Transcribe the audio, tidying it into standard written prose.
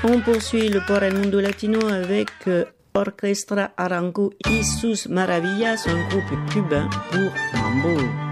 On poursuit le Por el Mundo Latino avec Orquestra Arango y sus Maravillas, un groupe cubain pour Mambo.